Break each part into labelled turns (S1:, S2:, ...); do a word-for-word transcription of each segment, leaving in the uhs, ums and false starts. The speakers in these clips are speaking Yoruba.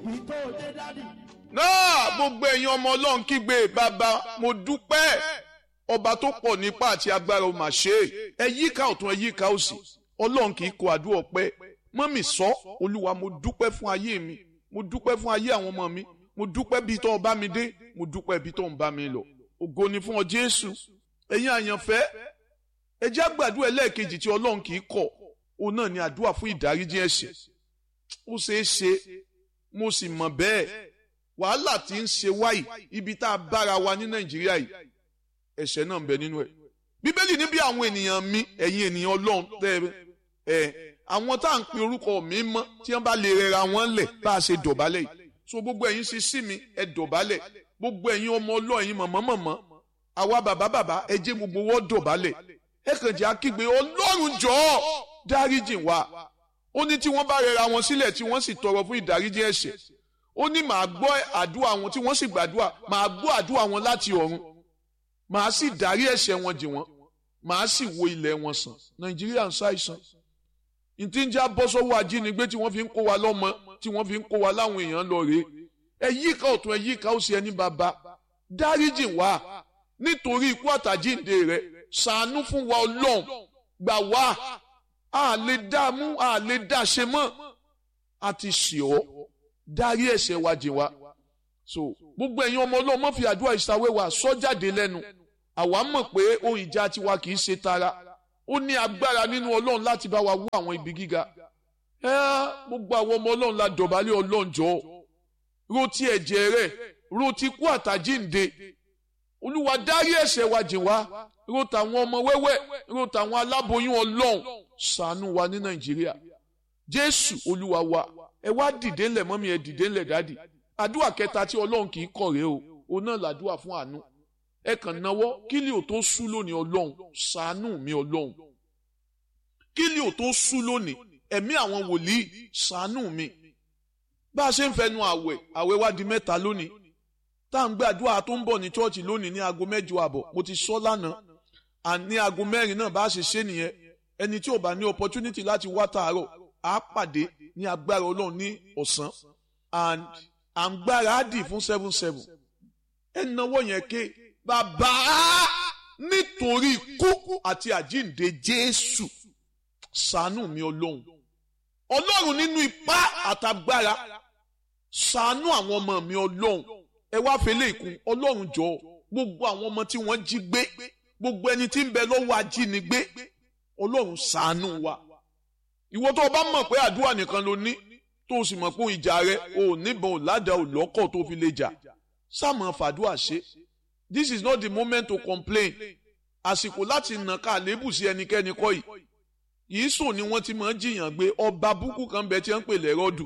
S1: náà gbogbo ẹ̀yin ọmọ ọlọ́run kígbe bàbá mo dúpẹ́ ọba tó pọ̀ nípa àti agbára ó mà ṣe é ẹ yíká ọ̀tún ẹ yíká òsì ọlọ́run kì í kó àdúrà ọpẹ́ mọ́mì sọ olúwa mo dúpẹ́ fún ayé mi mo dúpẹ́ fún ayé àwọn ọmọ mi mo dúpẹ́ bí tó bá mi dé mo dúpẹ́ bí tó ń bá mi lọ ògo ni fún ọ Jésù ẹ̀yin àyànfẹ́ ẹ jẹ́ àgbàdua ẹlẹ́ẹ̀kejì tí ọlọ́run kì í kọ̀ òun náà ni àdúrà fún ìdáríjì ẹ̀ṣẹ̀ ó ṣeé ṣe mo sì mọ̀ bẹ́ẹ̀ wàhálà tí ń ṣe wáyì ibi tá a bára wa ní Nàìjíríà yìí ẹ̀ṣẹ̀ náà ń bẹ nínú ẹ̀ bíbélì ní bí àwọn ènìyàn mi ẹ̀yin ènìyàn ọlọ́run tẹ́ ẹ àwọn tá à ń pe orúkọ mi mọ́ tí wọ́n bá lè rẹra wọn lẹ̀ bá a ṣe dọ̀bálẹ̀ yìí so gbogbo ẹ̀yin ṣe sí mi ẹ dọ̀bálẹ̀ gbogbo ẹ̀yin ọmọ ọlọ́run ẹ̀yin mọ̀mọ́ mọ̀mọ́ àwa bàbá bàbá ẹ jẹ́ gbogbo wọ́n dọ̀bálẹ̀ ẹ kàn jẹ́ akígbe ọlọ́run jọ̀ọ́ dáríjì wá ó ní tí wọ́n bá rẹra wọn sílẹ̀ tí wọ́n sì tọrọ fún ìdáríjì ẹ̀ṣẹ̀ ó ní màá gbọ́ àdúrà wọn tí wọ́n sì gbàdúrà màá gbọ́ àdúrà wọn láti ọ̀run màá sì dárí ẹ̀ṣẹ̀ wọn jì wọ́n màá sì wo ilẹ̀ wọn sàn Nàìjíríà ń ṣàìsàn ìtí ń já bọ́ sọ́wọ́ ajínigbé tí wọ́n fi ń kó wa lọ́mọ tí wọ́n fi ń kó wa láwọn èèyàn lọ rèé ẹ yíká ọ̀tún ẹ yíká òsì ẹni bàbá dáríjì wá nítorí ikú àtàjíǹde rẹ ṣàánú fún wa Ọlọ́run gbà wá a lè dá mú a lè dá ṣe mọ́ àti ṣì ọ́ dárí ẹ̀ṣẹ̀ wa jì wá so gbogbo ẹ̀yin ọmọ Ọlọ́run má fi àdúrà ìsàwé wa sọ jáde lẹ́nu àwa mọ̀ pé ohun ìjà tiwa kì í ṣe tara ó ní agbára nínú Ọlọ́run láti bá wa wú àwọn ibi gíga ẹ gbogbo àwọn ọmọ Ọlọ́run la dọ̀bálẹ̀ Ọlọ́run jọ̀ọ́ ro ti ẹ̀jẹ̀ rẹ̀ ro ti kú àtàjíǹde Olúwa dárí ẹ̀ṣẹ̀ wa jì wá ro tàwọn ọmọ wẹ́wẹ́ ro tàwọn aláboyún Ọlọ́run ṣàánú wa ní Nàìjíríà Jésù Olúwa wa ẹ wá dìde ńlẹ̀ mọ́mí ẹ dìde ńlẹ̀ dádì àdúrà kẹta tí Ọlọ́run kì í kọ̀ rèé o òun náà làdúrà fún àánú ẹ kàn náwó kí lè ò tó sú lónìí Ọlọ́run ṣàánú mi Ọlọ́run kí lè ò tó sú lónìí ẹ̀mí àwọn wòlíì ṣàánú mi bá a ṣe ń fẹnu àwẹ̀ àwẹ̀ wá di mẹ́ta lónìí tá à ń gbé àdúrà tó ń bọ̀ ní chọ́ọ̀chì lónìí ní aago mẹ́jọ àbọ̀ mo ti sọ lánàá and ní aago mẹ́rin náà bá a ṣe ṣe nìyẹn ẹni tí ò bá ní opportunity láti wá tààrọ̀ á pàdé ní agbára Ọlọ́run ní ọ̀sán and à ń gbára á dì fún seven seven ẹ náwó yẹn ké bàbá nítorí ikú àti àjíǹde Jésù ṣàánú mi Ọlọ́run Ọlọ́run nínú ipá àtagbára ṣàánú àwọn ọmọ mi Ọlọ́run ẹ wá fẹlẹ ìkún Ọlọ́run jọ̀ọ́ gbogbo àwọn ọmọ tí wọ́n jí gbé gbogbo ẹni tí ń bẹ lọ́wọ́ ajínigbé Ọlọ́run ṣàánú wa ìwọ tó o bá mọ̀ pé àdúrà nìkan ló ní tó o sì mọ̀ pé ìjà rẹ ò níbọn ò ládàá ò lọ́kọ̀ tó fi lè jà sáàmù fàdúrà ṣe this is not the moment to complain àsìkò láti nà ká lébù sí ẹnikẹ́ni kọ́ yìí yìí sùn ni wọ́n ti máa ń jiyàn gbé ọba búkú kan bẹ tí wọ́n ń pè lẹ́rọ́dù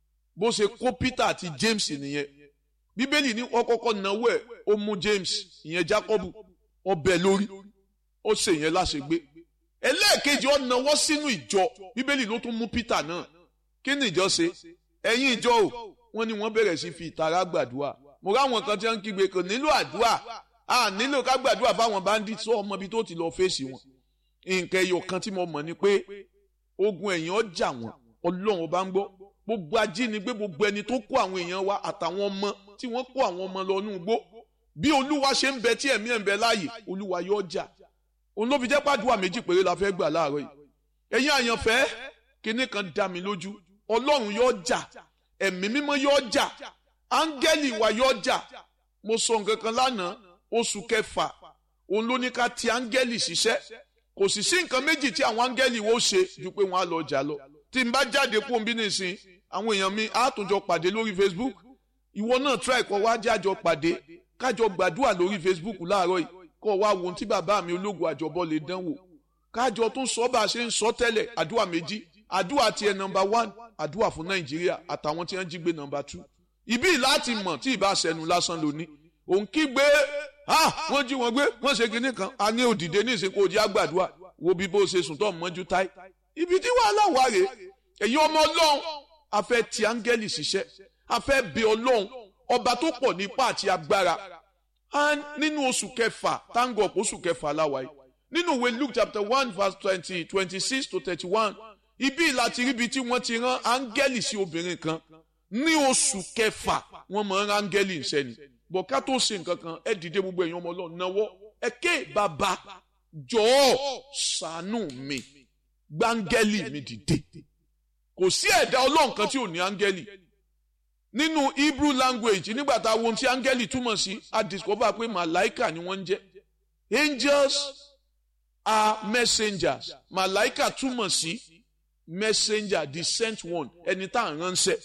S1: bó ṣe kó Peter àti James nìyẹn bíbélì ní wọ́n kọ́kọ́ náwó ẹ̀ ó mú James ìyẹn Jacobu ọbẹ̀ lórí ó ṣe ìyẹn láṣegbé ẹlẹ́ẹ̀kejì ó náwó sínú ìjọ bíbélì ló tún mú Peter náà kí ni ìjọ ṣe ẹ̀yin ìjọ o wọ́n ní wọ́n bẹ̀rẹ̀ sí fi ìtara gbàdúrà mo ráwọn kan tí wọ́n ń kígbe kò nílò àdúrà à nílò ká gbàdúrà fáwọn bandits sọ ọmọ ibi tó ti lọ fèsì wọn nǹkan ẹyọ kan tí mo mọ̀ ni pé ogun ẹ̀yìn ọjà wọn Ọlọ́run ọba ń gbọ́ gbogbo ajínigbé gbogbo ẹni tó kó àwọn èèyàn wa àtàwọn ọmọ tí wọ́n kó àwọn ọmọ lọ nú igbó bí Olúwa ṣe ń bẹ tí ẹ̀mí ẹ̀ ń bẹ láàyè Olúwa yóò jà òun ló fi jẹ́ pàdúrà méjì péré la fẹ́ gbà láàárọ̀ yìí ẹ̀yin àyànfẹ́ kinní kan dá mi lójú Ọlọ́run yóò jà ẹ̀mí mímọ́ yóò jà áńgẹ́lì wa yóò jà mo sọ nǹkan kan lánàá oṣù kẹfà òun ló ní ká ti áńgẹ́lì ṣiṣẹ́ kò sì sí nǹkan méjì tí àwọn áńgẹ́lì wo ṣe ju pé wọ́n á lọ jà lọ tí n bá jáde kó n bí nìsín àwọn èèyàn mi á tún jọ pàdé lórí Facebook ìwọ náà try kó wá jájọ pàdé kájọ gbàdúrà lórí Facebook láàárọ̀ yìí kó wá wo ohun tí bàbá mi ológun àjọbọ lè dánwò kájọ tún sọ bá a ṣe ń sọ tẹ́lẹ̀ àdúrà méjì àdúrà tiẹ̀ nọ́mbà one àdúrà fún Nàìjíríà àtàwọn tí wọ́n jí gbé nọ́mbà two ibi láti mọ̀ tí ìbá sẹnu lásán lónìí òun kígbe ah wọ́n jí wọn gbé wọ́n ṣe kinní kan a ní òdìdé ní ìsìnkú òjì àgbàdua wo bí bó ṣe sùn tó mọ́jú táì ibi tí wàhálà wà rè èyí ọmọ Ọlọ́run a fẹ́ ti áńgẹ́lì ṣiṣẹ́ a fẹ́ bẹ Ọlọ́run ọba tó pọ̀ nípa àti agbára nínú oṣù kẹfà táǹgọ̀ oṣù kẹfà láwa yìí nínú ìwé Luke chapter one verse twenty twenty six to thirty one ibi láti ríbi tí wọ́n ti rán áńgẹ́lì sí obìnrin kan ní oṣù kẹfà wọ́n mọ̀ ń rángẹ́lì ìṣẹ́ni bọ̀ ká tó ṣe nǹkan kan ẹ dìde gbogbo èèyàn ọmọ ọlọ́run náwó ẹ ké bàbá jọ̀ọ́ ṣàánú mi gbángẹ́lì mi dìde kò sí ẹ̀dá ọlọ́run kan tí ò ní áńgẹ́lì nínú Hebrew language nígbà tá a wo ohun tí áńgẹ́lì túmọ̀ sí a discover pé màláìkà ni wọ́n ń jẹ́ angels are messengers màláìkà túmọ̀ sí messenger the sent one ẹni tá à ń ránṣẹ́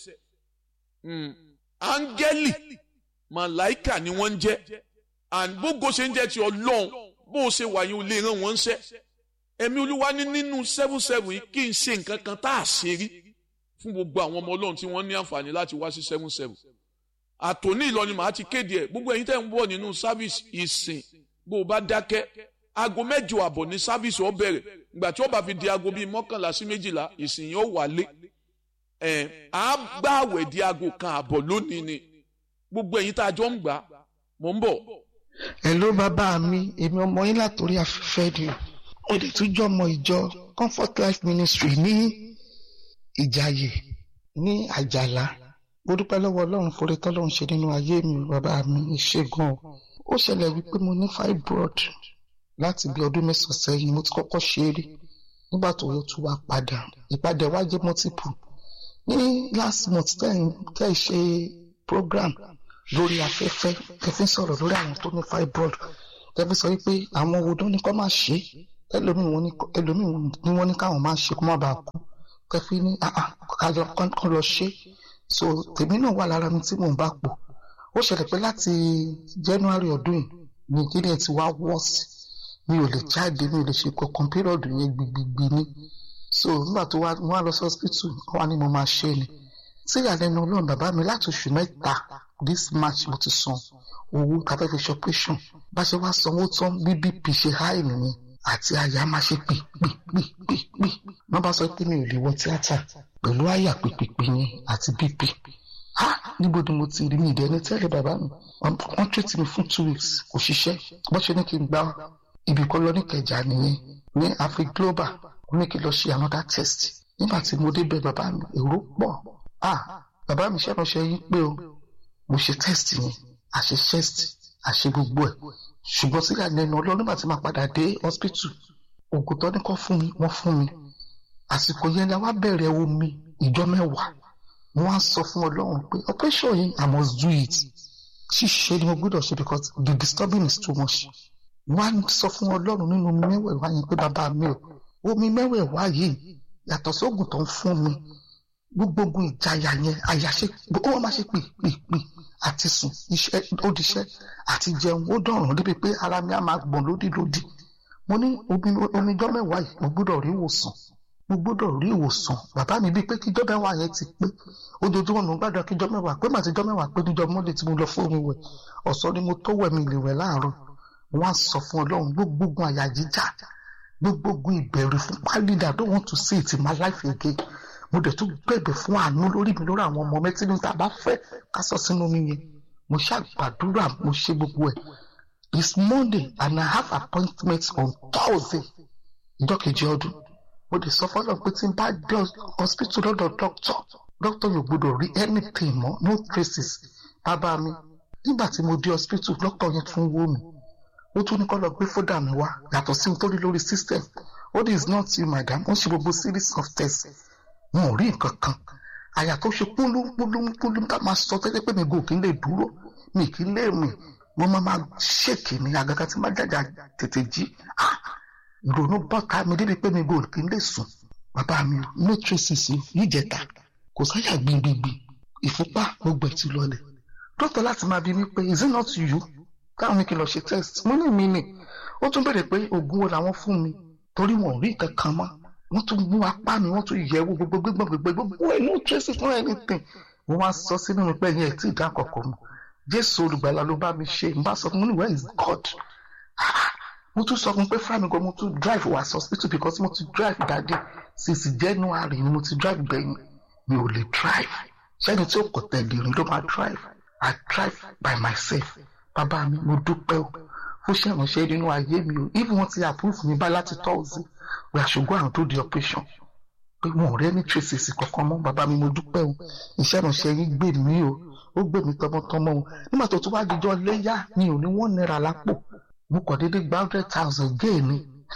S1: áńgẹ́lì màláìkà ni wọ́n ń jẹ́ and gbogbo ṣe ń jẹ́ ti ọlọ́run bó o ṣe wà yín o lè rán wọn ṣẹ́ ẹ̀mí olúwa ní nínú seven seven yìí kí n ṣe nǹkan kan tá a ṣe rí fún gbogbo àwọn ọmọ ọlọ́run tí wọ́n ní àǹfààní láti wá sí seven seven àtòní ìlọrin màá ti kéde ẹ̀ gbogbo ẹ̀yin tẹ́ ń bọ̀ nínú sáfíìsì ìsìn bó o bá dákẹ́ aago mẹ́jọ àbọ̀ ní sáfíìsì ó bẹ̀rẹ̀ ìgbà tí ó bá fi di aago bíi mọ́kànlá sí méjìlá ìsìn yóò wálé ẹ̀ á gbààwẹ̀ di aago kan àbọ̀ lónìí ni gbogbo ẹ̀yin tá a jọ ń gbà mò ń bọ̀.
S2: Hello bàbá mi èmi ọmọ yín látòrí afẹ́fẹ́ ni ó lè tún jọ ọmọ ìjọ Comfort Life Ministry ní Ìjàyè ní Àjàlá mo dúpẹ́ lọ́wọ́ Ọlọ́run fúnre tọ́lọ́run ṣe nínú ayé mi bàbá mi ìṣègùn ó ṣẹlẹ̀ wípé mo ní fibroid láti bí ọdún mẹ́sàn-án sẹ́yìn mo ti kọ́kọ́ ṣe é rí nígbà tó yọ tún wá padà ìpadà wá jẹ́ multiple ní last month tẹ́ ẹ ṣe program lórí afẹ́fẹ́ kẹfí sọ̀rọ̀ lórí àwọn tó ní fibroid kẹfí sọ wípé àwọn owó ní kọ́ máa ṣe ẹlòmíì ni wọ́n ní káwọn máa ṣe kó má bàa kú kẹfí ní kájọ kan lọ ṣe so tèmi náà wà lára mi tí mò ń bá pò ó ṣẹlẹ̀ pé láti January ọdún yìí ní ìdílé ti wá wọ́ọ̀sì mi ò lè jáde mi ò lè ṣe kankan pírọ̀dù yẹn gbigbigbì ni so nígbà tó wá lọ sí hospital wá ní mo máa ṣe ni tí ìyàlẹ́nu Ọlọ́run bàbá mi láti oṣù mẹ́ta this march mo ti san owó tàbí fi ṣe operation bá ṣe wá sanwó tán bí bp ṣe high nìyẹn àti àyà máa ṣe pì pì pì pì pì wọ́n bá sọ pé mi ò lè wọ tíátà pẹ̀lú àyà pìpìpì yẹn àti bp ha níbo ni mo ti rí mi ìdẹ́ni tẹ́lẹ̀ bàbá mi wọ́n treat mi fún two weeks kò ṣiṣẹ́ bó ṣe ní kí n gba ibì kan lọ ní Ìkẹjà nìyẹn ní Afri Global ó ní kí n lọ ṣe another test nígbà tí mo débẹ̀ bàbá mi èrò pọ̀ ah bàbá mi ṣẹ́ránṣẹ́ yín pé o mo ṣe test yẹn àṣe test àṣe gbogbo ẹ̀ ṣùgbọ́n sílẹ̀ lẹ́nu Ọlọ́run nígbà tí màá padà dé hospital oògùn tó ní kọ́ fún mi wọ́n fún mi àsìkò yẹn la wá bẹ̀rẹ̀ omi ìjọ mẹ́wàá mo wá sọ fún Ọlọ́run pé operation yìí I must do it ṣíṣe ni mo gbọ́dọ̀ ṣe because the disturbing is too much wá sọ fún Ọlọ́run nínú omi mẹ́wẹ̀ẹ̀wá yẹn pé bàbá mi ò omi mẹ́wẹ̀ẹ̀wá yìí yàtọ̀ sóògùn tó ń fún mi gbogbo ìjayà yẹn àyàṣe ó wọ́n máa ṣe pè pè pè àti sùn iṣẹ́ ó di iṣẹ́ àti jẹun ó dọ̀rùn débi pé ara mi á máa gbọ̀n lódìlódì mo ní omijọ́ mẹ́wàá yìí mo gbọ́dọ̀ rí ìwòsàn mo gbọ́dọ̀ rí ìwòsàn bàbá mi bíi pé kíjọ́ mẹ́wàá yẹn ti pé ojoojúmọ́ mo gbàdúrà kíjọ́ mẹ́wàá pé màá ti jọ́ mẹ́wàá pé níjọ́ mọ́lẹ̀ tí mo lọ fún omi wẹ̀ ọ̀sán ni mo tó wẹ̀ mi lè wẹ̀ láàárọ̀ wọ́n á sọ fún Ọlọ́run gbogbo àyà jíjà gbogbo ìbẹ̀rù fún pálídà I don't want to see it in my life again mo dẹ̀ tún bẹ̀bẹ̀ fún àánú lórí mi lórí àwọn ọmọ mẹ́tí ní tàbá fẹ́ ká sọ sínú mi yẹn mo ṣàgbàdúrà mo ṣe gbogbo ẹ̀ it's Monday and I have appointment on Thursday ìjọ kejì ọdún mo dẹ̀ sọ fọ́lọ́ pé tí n bá dé hospital lọ́dọ̀ doctor doctor yóò gbọdọ̀ rí anything mọ́ no traces bàbá mi nígbà tí mo dé hospital doctor yẹn tún wò mí ó tún ní kó lọ gbé fódà mi wá yàtọ̀ sí nítorí lórí system all this is not you madam wọ́n ṣe gbogbo series of tests wọn ò rí nǹkan kan àyà tó ṣe púlúpúlúpúlú tá máa sọ tẹ́lẹ̀ pé mi gò kí n lè dúró mi kí n lè rìn mo máa máa ṣèkì ní àgàgà tí máa jàjà tètè jí ìrònú bọ́ta mi débi pé mi gò kí n lè sùn bàbá mi no traces yìí jẹta kò sáyà gbìngbìngbìn ìfúnpá gbogbo ẹ̀ ti lọlẹ̀ dókítà láti máa bi mí pé is it not you káwọn ní kí n lọ ṣe test mo ní mi ni ó tún béèrè pé oògùn wo làwọn fún mi torí wọn ò rí nǹkan kan mọ́ wọ́n tún mú apá mi wọ́n tún yẹ̀wò gbogbo gbígbọ́n gbogbo gbogbo ẹ̀ no traces no anything wọ́n wá sọ sínú mi pé ẹ̀yìn ẹ̀ tí ì dá kọ̀kọ̀ mu Jésù olùgbàlà ló bá mi ṣe n bá sọ fún mi where is God mo tún sọ fún pé fúlàmì gan mo tún drive wá sí hospital because mo ti drive dáadé since January ni mo ti drive gbẹ̀yìn mi ò lè drive ṣẹ́ni tí ó kọ̀ tẹ̀lé rìn ló máa drive I drive by myself bàbá mi mo dúpẹ́ o ó ṣe ìrànṣẹ́ nínú ayé mi o even wọ́n ti approve mi bá láti Thursday we are should go and do the operation pé wọn ò rẹ́ ní traces kankan mọ́. Bàbá mi mo dúpẹ́ o, iṣẹ́ ìránṣẹ́ yín gbè mí o, ó gbè mí tọmọtọmọ o. Nígbà tó tún wá dijọ́ léyà mi ò ní wọ́n náírà lápò, mo kàn déédé gba hundred thousand gé mi.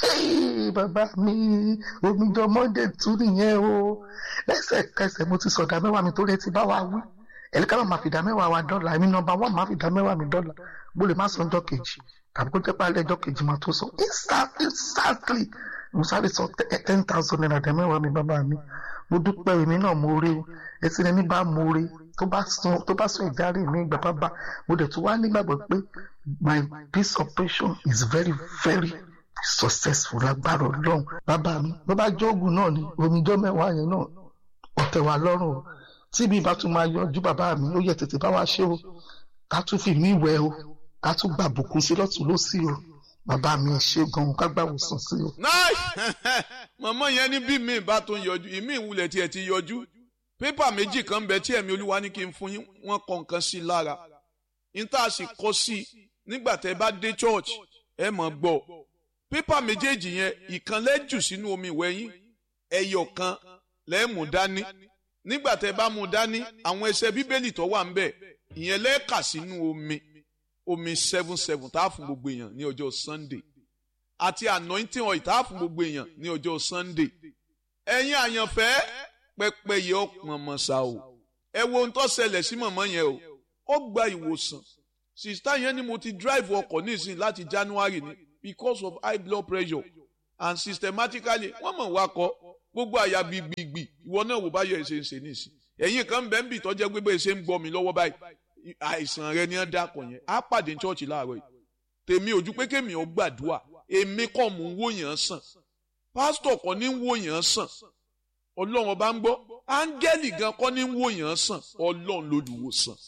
S2: Bàbá mi omijọ Monday tún nìyẹn o, lẹ́sẹ̀kẹsẹ̀ mo ti sọ̀dà mẹ́wàá mi tó rẹ ti bá wa wí. Ẹ̀lẹ́ká máa fi dá mẹ́wàá wa dọ́là, èmi nọmba wọ́n máa fi dá mẹ́wàá mi dọ́là, mo lè má sọ ọjọ́ kejì tàbí kó jẹ́ pé alẹ́ ọjọ́ kejì máa tó sọ. Exactly mo sáré sọ ten thousand naira dá mẹ́wàá mi. Bàbá mi mo dúpẹ́, èmi náà mo rí o, ẹtí ẹni bá mo rí tó bá sún tó bá sún ìjáre mi ìgbà bàbá. Mo dẹ̀ tún wá nígbàgbọ́ pé my this operation is very very successful lágbára Ọlọ́run. Bàbá mi bó bá jóògùn náà ni omijọ́ mẹ́wàá yẹn náà ọ̀tẹ̀ wà lọ́rùn o. Tí bí bá tún máa yọjú bàbá mi ó yẹ tètè bá wa ṣe o, ká tún fi mí wẹ̀ o, ká tún gbà bùkún sí lọ́tún lósì o. Bàbá mi ẹ ṣé gan, ká gbà wòsàn sí o.
S1: mọ̀mọ́ yẹn ní bí mi bá tún yọjú ìmí ìwúlẹ̀ tí ẹ ti yọjú. Pépà méjì kan bẹ tí ẹ̀mí Olúwa ní kí n fún yín, wọ́n kọ nǹkan sí lára. Níta sì kọ sí nígbà tẹ́ bá dé church ẹ mọ̀ gbọ́. Pépà méjèèjì yẹn ìkan lẹ́jù sínú omi ìwẹ̀ yín, ẹyọ kan lẹ́ẹ̀mú dání. Nígbà tẹ́ bá mú dání, àwọn ẹsẹ̀ Bíbélì tó wà ń bẹ̀ ìyẹn lẹ́ẹ̀kà sínú omi omi seven seven tá a fún gbogbo èèyàn ní ọjọ́ Sunday àti anointing oil tá a fún gbogbo èèyàn ní ọjọ́ Sunday. Ẹ̀yin àyànfẹ́ pẹ́pẹ́yẹ ọ̀pọ̀n mọ̀sá o, ẹ wo ohun tó ṣẹlẹ̀ sí mọ̀mọ́ yẹn o, ó gba ìwòsàn. Sista yẹn ni mo ti drive ọkọ̀ nísìnyí láti January ni because of high blood pressure and systematically wọ́n mọ̀ wá kọ́ gbogbo àyà gbìgbìgbì. Ìwọ náà wò bá yẹ ṣe ń ṣe nísìn. Ẹ̀yin kan bẹ́ẹ̀ ń bì tọ́jẹ́ gbégbé ṣe ń gbọ́ mi lọ́wọ́ báyìí. Àìsàn rẹ ni ẹ dákọ̀ yẹn á pàdé ní chọ́ọ̀chì láàárọ̀ yìí. Tèmi ojú pé kémi ò gbàdúrà, èmi kọ́ mò ń wò yàn sàn, pásítọ̀ kọ́ ní ń wò yàn sàn, Ọlọ́run ọba ń gbọ́, áńgẹ́lì gan kọ́ ní ń wò yàn sàn, Ọlọ́run lolùwòsàn.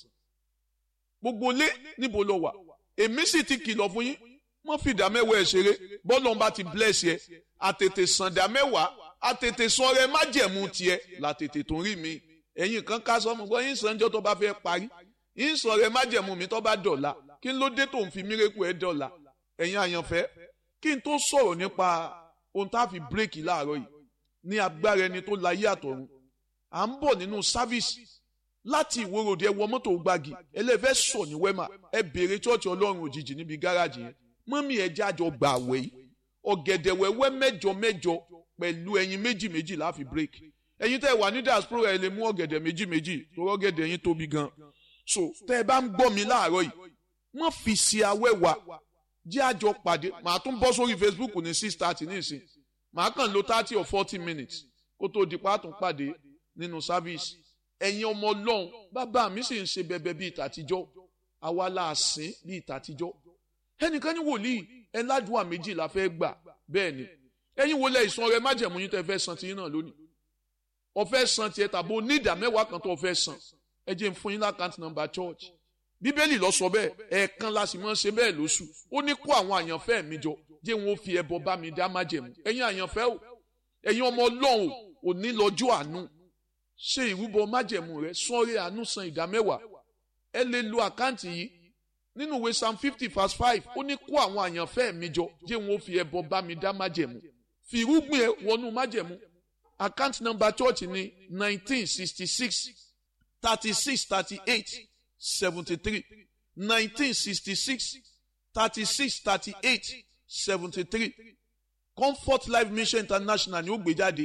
S1: Gbogbo lé níbo lọ wà, èmi sì ti kìlọ̀ fún yín, wọ́n fi ìdá mẹ́wàá ẹ̀ ṣeré, bọ́lọ́run bá ti bless yẹ, àtètè sàn ìdá mẹ́wàá, àtètè sọ rẹ májẹ̀mú tiẹ̀, làtètè tó ń rí mi. Ẹ̀yin kan ká sọ́mu gbọ́ yín sànjọ́ tó bá fẹ́ parí. Yín sọ rẹ májẹ̀mú mi tó bá dọ̀la, kí ló dé tó ń fi mírèkù ẹ dọ̀la? Ẹ̀yin àyànfẹ́, kí n tó sọ̀rọ̀ nípa ohun tá a fi bírèkì láàárọ̀ yìí ní agbára ẹni tó láyé àtọ̀run. À ń bọ̀ nínú sáfíìsì láti ìwòròdì ẹ wọ mọ́tò gbági, ẹlẹ́fẹ́ sọ̀ ní wẹ́mà, ẹ béèrè chọ́ọ̀chì Ọlọ́run òjijì níbi gáràjì yẹn. Mọ́mí ẹ jájọ gbà àwẹ̀ yìí, ọ̀gẹ̀dẹ̀ wẹ́wẹ́ mẹ́jọ mẹ́jọ pẹ̀lú ẹyin méjì méjì la fi bírèkì. Ẹ̀yin tẹ́ wà ní diaspora ẹ lè mú ọ̀gẹ̀dẹ̀ méjì méjì tó rọ́gẹ̀dẹ̀ yín tóbi gan. So tẹ́ ẹ bá ń gbọ́ mi láàárọ̀ yìí, wọ́n fi ṣe awẹ́wà jẹ́ àjọ pàdé. Màá tún bọ́ sórí Facebook ní six thirty nísìn, màá kàn lo thirty or forty minutes kó tó di pàtó pàdé nínú service. Ẹ̀yin ọmọ Ọlọ́run, bàbá mi sì ń ṣe bẹbẹ bíi tàtijọ́, àwa la sìn bíi tàtijọ́. Ẹnìkan ní wòlíì ẹ ládùúà méjì la fẹ́ gbà, bẹ́ẹ̀ ni. Ẹ̀yin wo lẹ ìsan rẹ májẹ̀mú yín tẹ́ fẹ́ san tiyín náà lónìí. Ó fẹ́ san tiẹ̀ tàbí ó ní ìdá mẹ́wàá kan tó fẹ́ san. Ẹ jẹ́ n fún yín lákàntì nọ́mbà church. Bíbélì ló sọ bẹ́ẹ̀, ẹ̀ẹ̀kan la sì máa ń ṣe bẹ́ẹ̀ lóṣù. Ó ní kó àwọn àyànfẹ́ mi jọ, jẹ́ wọn ó fi ẹbọ bá mi dá májẹ̀mú. Ẹ̀yin àyànfẹ́ o, ẹ̀yin ọmọ Ọlọ́run ò ní lọ́jọ́ àánú. Ṣe ìrúbọ májẹ̀mú rẹ, sọ́ọ́rẹ́ àánú san ìdá mẹ́wàá. Ẹ lè lo àkáǹtì yìí nínú ìwé Psalm fifty verse five. Ó ní kó àwọn àyànfẹ́ mi jọ, jẹ́ wọn ó fi ẹbọ bá mi dá májẹ̀mú. Fi irúgbìn ẹ wọnú májẹ̀mú. Account number church ni nineteen sixty six thirty six thirty eight seventy three nineteen sixty six thirty six thirty eight seventy three Comfort Life Mission International ni ó gbé jáde.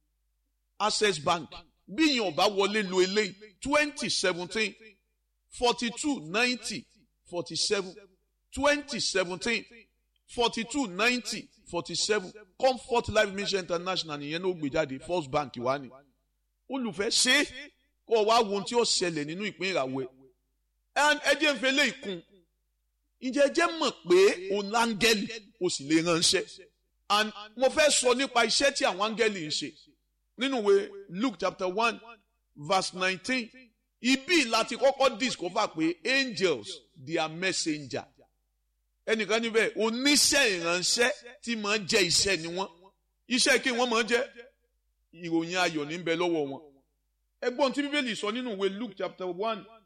S1: Access Bank bí yín ọba wọlé lo eléyìí twenty seventeen forty two ninety forty seven twenty seventeen forty two ninety forty seven Comfort Life Mission International nìyẹn ló gbé jáde. First Bank wà ní. Olùfẹ́ ṣe kó wá wo ohun tí ó ṣẹlẹ̀ nínú ìpín ìràwọ̀ ẹ̀. ẹ jẹ́ ń fẹ́ lé ìkun. Ǹjẹ́ jẹ́ mọ̀ pé òun láńgẹ́lì ó sì lè ránṣẹ́. And mo fẹ́ sọ nípa iṣẹ́ tí àwọn áńgẹ́lì ń ṣe. Nínú ìwé Luke chapter one verse nineteen. Ibi láti kọ́kọ́ discover pé angels they are messenger. Ẹnìkan níbẹ̀ oníṣẹ́ ìránṣẹ́ tí máa ń jẹ́ iṣẹ́ ni wọ́n. Iṣẹ́ kí wọ́n máa ń jẹ́ ìròyìn ayọ̀ ní ń bẹ lọ́wọ́ wọn. Ẹgbọ́n tí Bíbélì sọ nínú ìwé Luke chapter one